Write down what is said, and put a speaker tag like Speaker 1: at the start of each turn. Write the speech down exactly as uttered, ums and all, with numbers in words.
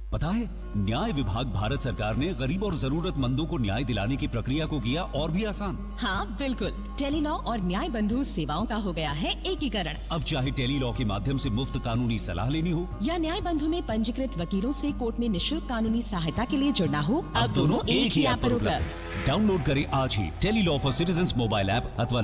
Speaker 1: पता है, न्याय विभाग भारत सरकार ने गरीब और जरूरतमंदों को न्याय दिलाने की प्रक्रिया को किया और भी आसान।
Speaker 2: हाँ बिल्कुल, टेलीलॉ और न्याय बंधु सेवाओं का हो गया है एकीकरण।
Speaker 1: अब चाहे टेलीलॉ के माध्यम से मुफ्त कानूनी सलाह लेनी हो
Speaker 2: या न्याय बंधु में पंजीकृत वकीलों से कोर्ट में निशुल्क कानूनी सहायता के लिए जुड़ना हो,
Speaker 1: अब दोनों एक ही ऐप पर उपलब्ध। डाउनलोड करें आज ही Tele-Law for citizen mobile app अथवा